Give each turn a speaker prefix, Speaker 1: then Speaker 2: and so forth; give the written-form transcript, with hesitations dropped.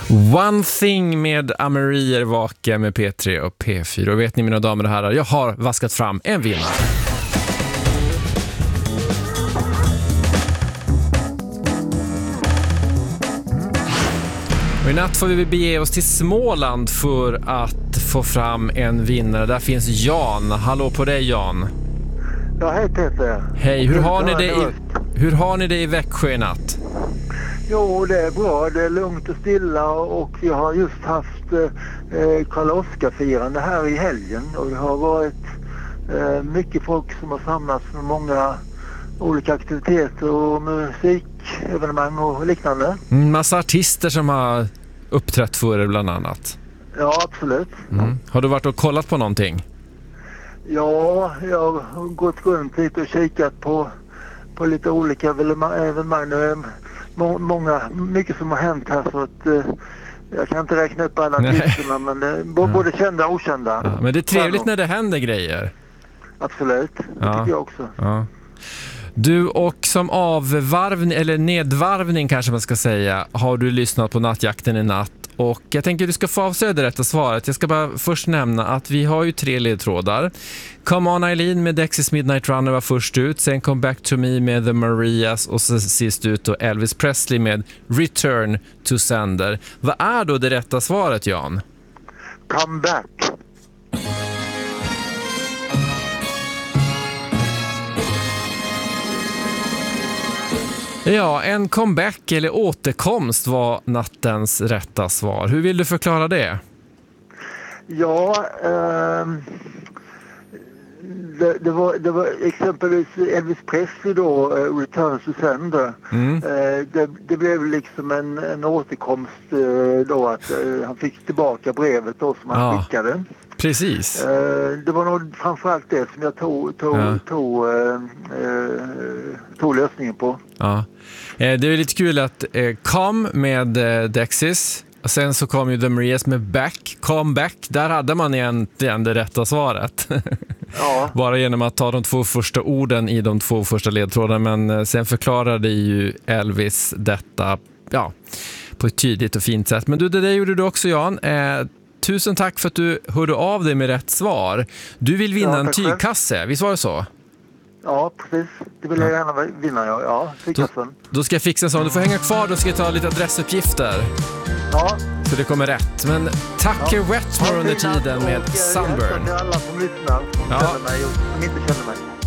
Speaker 1: One Thing med Amerier Vaka med P3 och P4. Och vet ni, mina damer och herrar, jag har vaskat fram en vinnare. Och i natt får vi bege oss till Småland för att få fram en vinnare. Där finns Jan. Hallå på dig, Jan.
Speaker 2: Ja, hej Peter.
Speaker 1: Hej, hur har ni det i Växjö i natt?
Speaker 2: Jo, det är bra. Det är lugnt och stilla och vi har just haft Karl-Oskar-firande här i helgen. Och det har varit mycket folk som har samlats med många olika aktiviteter och musikevenemang och liknande.
Speaker 1: Massa artister som har uppträtt för er bland annat.
Speaker 2: Ja, absolut.
Speaker 1: Har du varit och kollat på någonting?
Speaker 2: Ja, jag har gått runt lite och kikat på lite olika evenemang. Mycket som har hänt här, så att jag kan inte räkna upp alla artisterna, men både kända och okända.
Speaker 1: Ja, men det är trevligt när det händer grejer.
Speaker 2: Absolut, det tycker jag också.
Speaker 1: Ja. Du, och som avvarvning, eller nedvarvning kanske man ska säga, har du lyssnat på Nattjakten i natt. Och jag tänker att du ska få avslöja det rätta svaret. Jag ska bara först nämna att vi har ju 3 ledtrådar. Come On Eileen med Dexys Midnight Runner var först ut. Sen Come Back To Me med The Marias. Och så sist ut då Elvis Presley med Return To Sender. Vad är då det rätta svaret, Jan?
Speaker 2: Come Back.
Speaker 1: Ja, en comeback eller återkomst var nattens rätta svar. Hur vill du förklara det?
Speaker 2: Ja, det var exempelvis Elvis Presley då, Return to Sender. Det blev liksom en återkomst då, att han fick tillbaka brevet då som han skickade.
Speaker 1: Precis.
Speaker 2: Det var nog framförallt det som jag tog lösningen på. Ja.
Speaker 1: Det är lite kul att Come med Dexys, och sen så kom ju The Marias med Come Back. Där hade man egentligen det rätta svaret. Ja. Bara genom att ta de 2 första orden i de 2 första ledtrådarna. Men sen förklarade ju Elvis detta på ett tydligt och fint sätt. Men det gjorde du också, Jan. Tusen tack för att du hörde av dig med rätt svar. Du vill vinna en tygkasse, visst var det så?
Speaker 2: Ja, precis. Det vill jag gärna vinna, ja. Tygkassen.
Speaker 1: Då ska jag fixa en sån. Du får hänga kvar, då ska jag ta lite adressuppgifter. Ja. Så det kommer rätt. Men tack Wetmore under tiden med Sunburn.
Speaker 2: Jag alla som lyssnar, som känner mig och som inte känner mig.